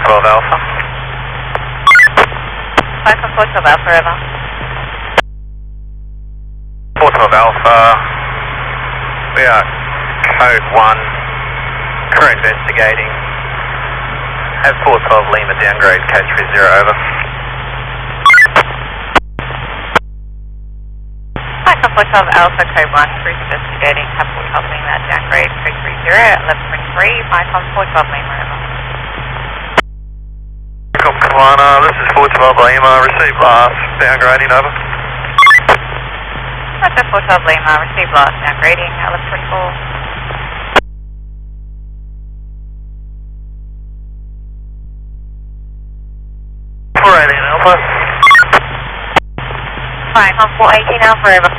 412 Alpha. Icon 412 Alpha, over. 412 Alpha, we are code 1, crew investigating. Have 412 Lima downgrade K30, over. Icon 412 Alpha, code 1, crew investigating. Have 412 Lima downgrade K30 at 11:23. Icon 412 Lima, over. Icon Kalana, this is 412 Lima, receive last, downgrading, over. Icon 412 Lima, receive last, downgrading at 11:24. 418 Alpha. Icon 418 Alpha, over.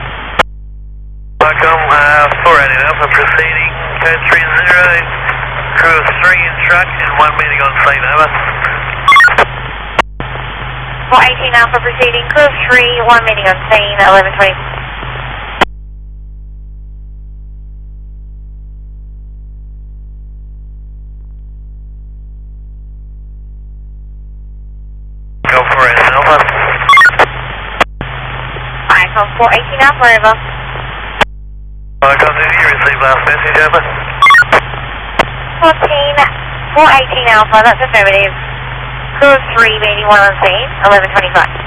Icon 418 Alpha proceeding, code 30, crew of 3 in truck and 1 meeting on scene, over. 418 Alpha proceeding, crew of 3, 1 meeting on scene, 11:20. Icon 418 Alpha. Icon 418 Alpha, over. Icon, did you receive last message, over? 418 Alpha, that's affirmative. Crew of 3, meeting 1 on scene, 11:25.